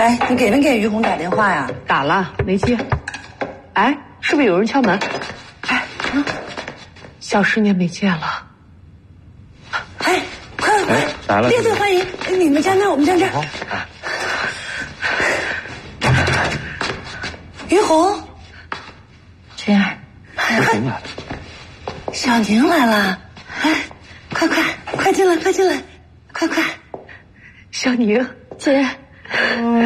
哎，你给没给于红打电话呀？ 打了，没接。哎，是不是有人敲门？哎，小10年没见了。 哎，快！ 来了， 列队欢迎！你们站那，我们站这儿。于红，娟儿， 小宁来了， 小宁来了！哎，快进来，快！ 小宁姐。